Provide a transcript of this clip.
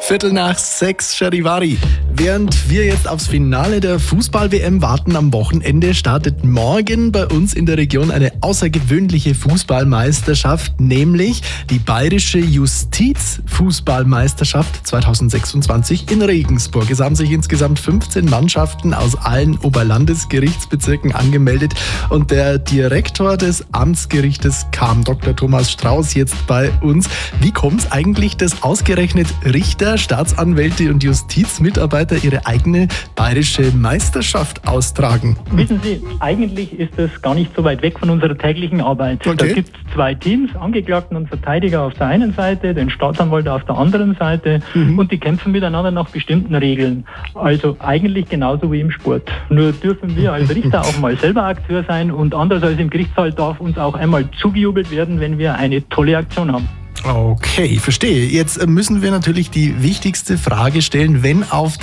5:15, Charivari. Während wir jetzt aufs Finale der Fußball-WM warten am Wochenende, startet morgen bei uns in der Region eine außergewöhnliche Fußballmeisterschaft, nämlich die Bayerische Justizfußballmeisterschaft 2026 in Regensburg. Es haben sich insgesamt 15 Mannschaften aus allen Oberlandesgerichtsbezirken angemeldet und der Direktor des Amtsgerichtes kam, Dr. Thomas Strauß, jetzt bei uns. Wie kommt es eigentlich, dass ausgerechnet Richter, Staatsanwälte und Justizmitarbeiter ihre eigene bayerische Meisterschaft austragen? Wissen Sie, eigentlich ist das gar nicht so weit weg von unserer täglichen Arbeit. Okay. Da gibt es zwei Teams, Angeklagten und Verteidiger auf der einen Seite, den Staatsanwalt auf der anderen Seite und die kämpfen miteinander nach bestimmten Regeln. Also eigentlich genauso wie im Sport. Nur dürfen wir als Richter auch mal selber Akteur sein und anders als im Gerichtssaal darf uns auch einmal zugejubelt werden, wenn wir eine tolle Aktion haben. Okay, verstehe. Jetzt müssen wir natürlich die wichtigste Frage stellen, wenn auf